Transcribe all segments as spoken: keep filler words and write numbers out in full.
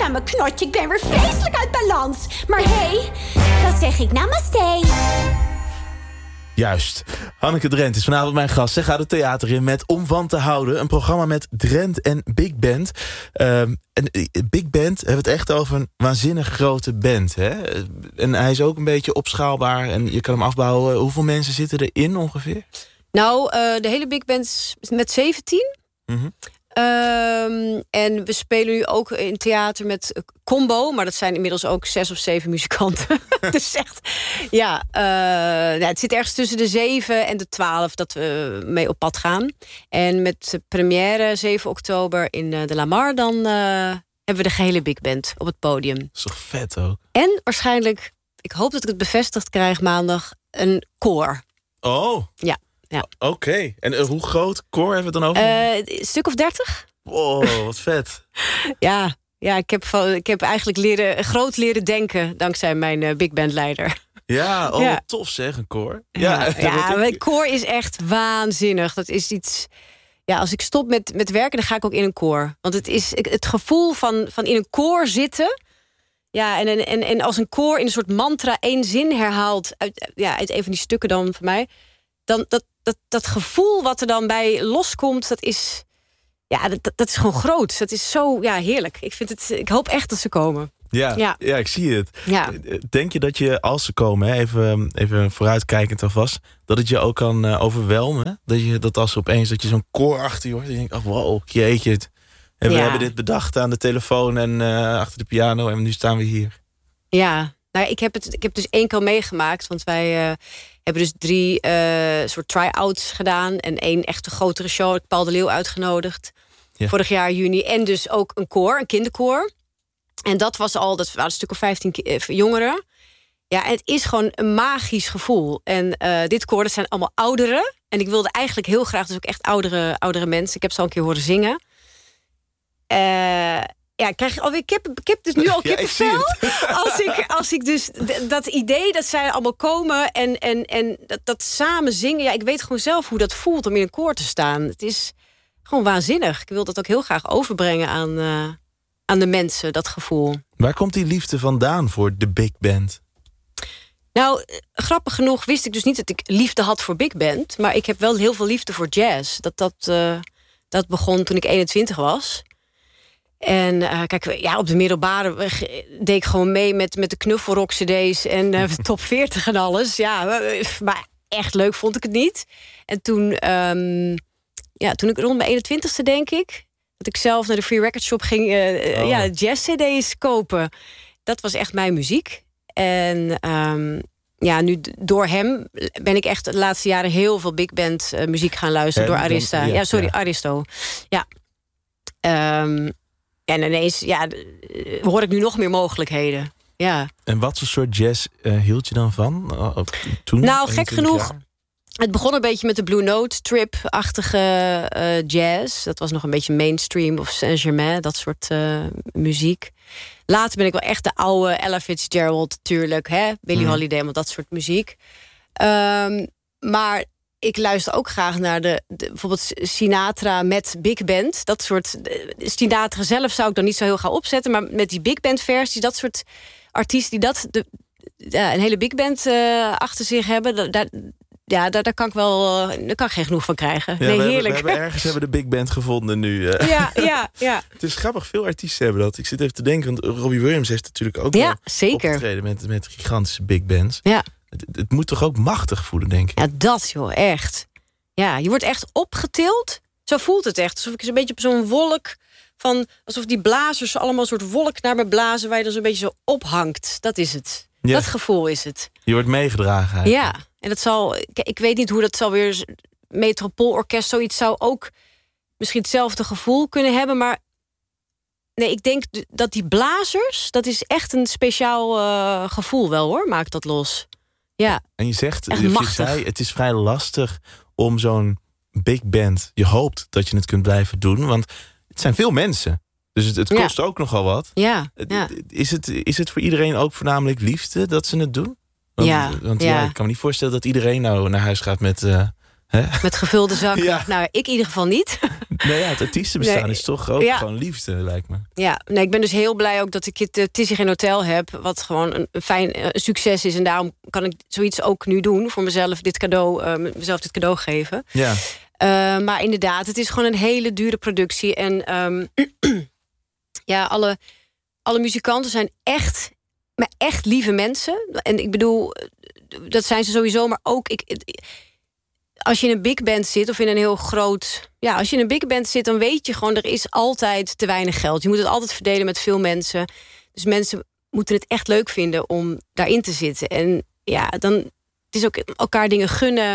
mijn knotje, ik ben weer vreselijk uit balans. Maar hé, hey, dan zeg ik namaste. Juist. Hanneke Drent is vanavond mijn gast. Zij gaat het theater in met Om van te houden. Een programma met Drent en Big Band. Uh, en Big Band hebben we het echt over een waanzinnig grote band. Hè? En hij is ook een beetje opschaalbaar en je kan hem afbouwen. Hoeveel mensen zitten erin ongeveer? Nou, uh, de hele Big Band is met zeventien. Mm-hmm. Um, en we spelen nu ook in theater met combo, maar dat zijn inmiddels ook zes of zeven muzikanten. Dus echt, ja, uh, nou, het zit ergens tussen de zeven en de twaalf dat we mee op pad gaan. En met de première zeven oktober in uh, de Lamar, dan uh, hebben we de gehele Big Band op het podium. Dat is toch vet ook? En waarschijnlijk, ik hoop dat ik het bevestigd krijg maandag, een koor. Oh. Ja. Ja. Oké, okay. En uh, hoe groot koor hebben we het dan over? Uh, een stuk of dertig. Wow, wat vet. ja, ja ik, heb van, ik heb eigenlijk leren, groot leren denken dankzij mijn uh, big band leider. Ja, oh, ja. tof zeg, een koor. Ja, ja, ja mijn koor is echt waanzinnig. Dat is iets... Ja, als ik stop met, met werken, dan ga ik ook in een koor. Want het is het gevoel van, van in een koor zitten... Ja, en, en, en als een koor in een soort mantra één zin herhaalt... uit, ja, uit een van die stukken dan van mij... dan dat, dat, dat gevoel wat er dan bij loskomt, dat is... Ja, dat, dat is gewoon groot. Dat is zo ja, heerlijk. Ik, vind het, ik hoop echt dat ze komen. Ja, ja. ja ik zie het. Ja. Denk je dat je, als ze komen, hè, even, even vooruitkijkend alvast... dat het je ook kan uh, overwelmen? Dat, je, dat als opeens dat je zo'n koor achter je hoort... en je denkt, oh, wow, jeetje. En we ja. hebben dit bedacht aan de telefoon en uh, achter de piano... en nu staan we hier. Ja, nou, ik heb het ik heb het dus één keer meegemaakt. Want wij uh, hebben dus drie uh, soort try-outs gedaan... en één echte grotere show. Ik heb Paul de Leeuw uitgenodigd. Ja. Vorig jaar juni. En dus ook een koor, een kinderkoor. En dat was al, dat waren een stuk of vijftien jongeren. Ja, en het is gewoon een magisch gevoel. En uh, dit koor, dat zijn allemaal ouderen. En ik wilde eigenlijk heel graag, dus ook echt oudere, oudere mensen. Ik heb ze al een keer horen zingen. Uh, ja, ik krijg alweer kip, ik heb dus nu al kippenvel. Ja, als, ik, als ik dus d- dat idee dat zij allemaal komen en, en, en dat, dat samen zingen. Ja, ik weet gewoon zelf hoe dat voelt om in een koor te staan. Het is gewoon waanzinnig. Ik wil dat ook heel graag overbrengen aan, uh, aan de mensen, dat gevoel. Waar komt die liefde vandaan voor de Big Band? Nou, grappig genoeg wist ik dus niet dat ik liefde had voor Big Band. Maar ik heb wel heel veel liefde voor jazz. Dat, dat, uh, dat begon toen ik eenentwintig was. En uh, kijk, ja, op de middelbare deed ik gewoon mee met, met de knuffelrock cd's en uh, top veertig en alles. Ja, maar echt leuk vond ik het niet. En toen, um, ja, toen ik rond mijn eenentwintigste, denk ik... dat ik zelf naar de Free Record Shop ging uh, oh. ja, jazz-cd's kopen. Dat was echt mijn muziek. En um, ja, nu door hem ben ik echt de laatste jaren heel veel big band uh, muziek gaan luisteren. Hem, door Arista. Dan, ja, ja, sorry, ja. Aristo. Ja. Um, en ineens ja, hoor ik nu nog meer mogelijkheden. Ja. En wat voor soort jazz uh, hield je dan van? Uh, toen, nou, gek genoeg... Jaar? Het begon een beetje met de Blue Note Trip-achtige uh, jazz. Dat was nog een beetje mainstream of Saint-Germain, dat soort uh, muziek. Later ben ik wel echt de oude Ella Fitzgerald, natuurlijk. Hè? Billie mm. Holiday, allemaal dat soort muziek. Um, maar ik luister ook graag naar de, de bijvoorbeeld Sinatra met big band. Dat soort de, Sinatra zelf zou ik dan niet zo heel gaan opzetten, maar met die big band versies, dat soort artiesten die dat de, ja, een hele big band uh, achter zich hebben, daar, ja, daar, daar kan ik wel, uh, daar kan ik geen genoeg van krijgen. Ja, nee, we heerlijk. Hebben, we hebben ergens hebben de big band gevonden nu. Uh. Ja, ja, ja. Het is grappig, veel artiesten hebben dat. Ik zit even te denken, want Robbie Williams heeft natuurlijk ook ja, zeker. opgetreden met, met gigantische big bands. Ja. Het, het moet toch ook machtig voelen, denk ik? Ja, dat joh, echt. Ja, je wordt echt opgetild. Zo voelt het echt. Alsof ik een beetje op zo'n wolk van, alsof die blazers allemaal een soort wolk naar me blazen, waar je dan zo'n beetje zo ophangt. Dat is het. Ja. Dat gevoel is het. Je wordt meegedragen eigenlijk. Ja, en dat zal, ik weet niet hoe dat zal weer, Metropoolorkest, zoiets zou ook misschien hetzelfde gevoel kunnen hebben, maar nee, ik denk dat die blazers, dat is echt een speciaal uh, gevoel wel hoor, maakt dat los. Ja. En je zegt, je zei, het is vrij lastig om zo'n big band, je hoopt dat je het kunt blijven doen, want het zijn veel mensen. Dus het, het kost ja. ook nogal wat. Ja, ja. Is, het, is het voor iedereen ook voornamelijk liefde dat ze het doen? Want, ja, want ja. ja, ik kan me niet voorstellen dat iedereen nou naar huis gaat met uh, Hè? Met gevulde zakken. Ja. Nou, ik in ieder geval niet. Nee, ja, het artiestenbestaan Nee. is toch ook Ja. gewoon liefde, lijkt me. Ja, nee, ik ben dus heel blij ook dat ik het uh, Tizzy Geen Hotel heb. Wat gewoon een, een fijn uh, succes is. En daarom kan ik zoiets ook nu doen. Voor mezelf dit cadeau, uh, mezelf dit cadeau geven. Ja. Uh, maar inderdaad, het is gewoon een hele dure productie. En um, ja, alle, alle muzikanten zijn echt, maar echt lieve mensen. En ik bedoel, dat zijn ze sowieso. Maar ook, ik, als je in een big band zit of in een heel groot... Ja, als je in een big band zit, dan weet je gewoon... er is altijd te weinig geld. Je moet het altijd verdelen met veel mensen. Dus mensen moeten het echt leuk vinden om daarin te zitten. En ja, dan... Het is ook elkaar dingen gunnen.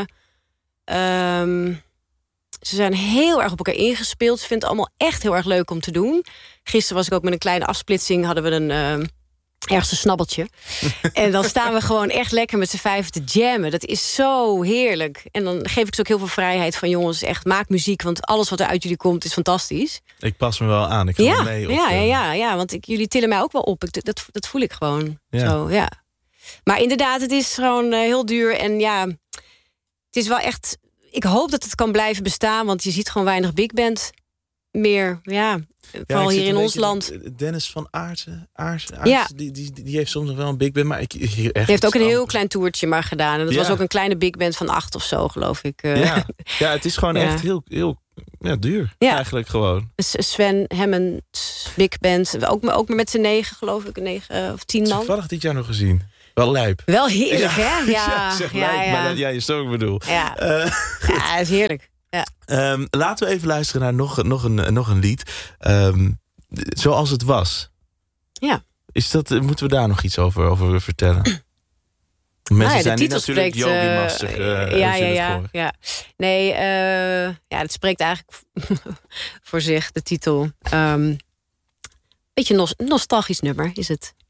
Um, ze zijn heel erg op elkaar ingespeeld. Ze vinden het allemaal echt heel erg leuk om te doen. Gisteren was ik ook met een kleine afsplitsing... hadden we een... Uh, ergens een snabbeltje. En dan staan we gewoon echt lekker met z'n vijven te jammen. Dat is zo heerlijk. En dan geef ik ze ook heel veel vrijheid van... jongens, echt, maak muziek, want alles wat er uit jullie komt is fantastisch. Ik pas me wel aan, ik ga ja, mee op, ja, ja, uh... ja, ja, want ik, jullie tillen mij ook wel op. Ik, dat, dat voel ik gewoon. Ja. Zo, ja. Maar inderdaad, het is gewoon uh, heel duur. En ja, het is wel echt... Ik hoop dat het kan blijven bestaan, want je ziet gewoon weinig big band meer. Ja, vooral ja, hier in ons land. Dennis van Aartsen, Aartsen, Aartsen ja. die, die, die heeft soms nog wel een big band, maar ik hier echt. Hij heeft ook een heel anders. klein toertje maar gedaan. En dat ja. was ook een kleine big band van acht of zo, geloof ik. Uh, ja. ja, het is gewoon ja. echt heel, heel ja, duur. Ja. Eigenlijk gewoon. Sven Hammond, big band. Ook, ook met z'n negen, geloof ik. Negen of tien man. Toevallig dit jaar nog gezien. Wel lijp. Wel heerlijk, ja. hè? Ja, ja, zeg ja, lijp, ja. maar dat, ja, je zo ik bedoel. Ja, uh, ja dat is heerlijk. Ja. Um, laten we even luisteren naar nog, nog, een, nog een lied. Um, zoals het was. Ja. Is dat, moeten we daar nog iets over, over vertellen? Mensen nou ja, zijn de titel natuurlijk spreekt... yogi-mastig. Uh, ja, ja, ja, ja. Nee, uh, ja, het spreekt eigenlijk voor zich, de titel. Um, beetje nos nostalgisch nummer is het.